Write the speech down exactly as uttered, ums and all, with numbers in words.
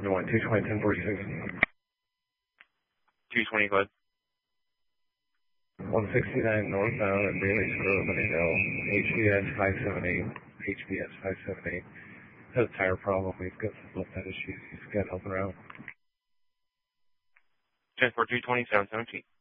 You want two twenty, ten forty-six. two twenty, go ahead. one sixty-nine northbound at Bailey Grove, Minnetonka, H B S five seven eight, H B S five seven eight. Has a tire problem. We've got some left head issues. He's got help around. Transport two twenty, seven seventeen.